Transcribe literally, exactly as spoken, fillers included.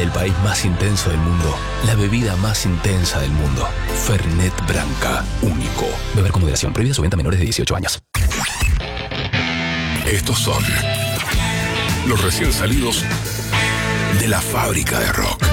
el país más intenso del mundo, la bebida más intensa del mundo. Fernet Branca, único. Beber con moderación. Prohibida su venta a menores de dieciocho años. Estos son los recién salidos de la fábrica de rock.